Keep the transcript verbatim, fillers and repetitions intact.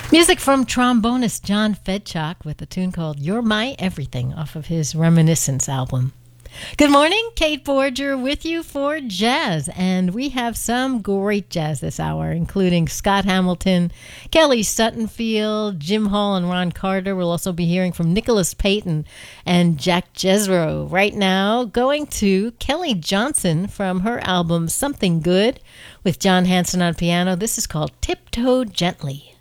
Music from trombonist John Fedchuk with a tune called You're My Everything off of his Reminiscence album. Good morning, Kate Borger with you for jazz, and we have some great jazz this hour, including Scott Hamilton, Kelly Suttonfield, Jim Hall, and Ron Carter. We'll also be hearing from Nicholas Payton and Jack Jezro. Right now, going to Kelly Johnson from her album Something Good with John Hanson on piano. This is called Tiptoe Gently.